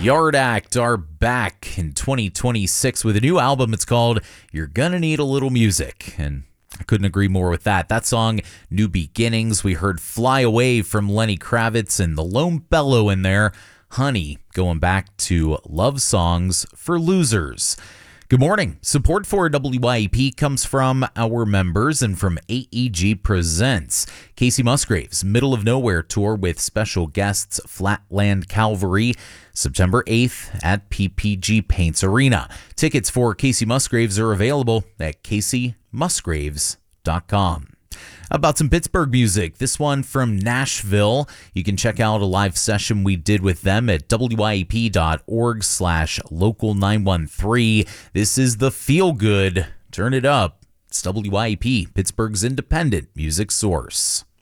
Yard Act are back in 2026 with a new album. It's called You're Gonna Need a Little Music, and I couldn't agree more with that. That song, New Beginnings, we heard Fly Away from Lenny Kravitz and the Lone Bellow in there. Honey, going back to Love Songs for Losers. Good morning. Support for WYAP comes from our members and from AEG Presents. Casey Musgraves' Middle of Nowhere tour with special guests Flatland Calvary, September 8th at PPG Paints Arena. Tickets for Casey Musgraves are available at CaseyMusgraves.com. About some Pittsburgh music, this one from Nashville. You can check out a live session we did with them at wyap.org/local913. This is the Feel Good. Turn it up. It's WYAP, Pittsburgh's independent music source.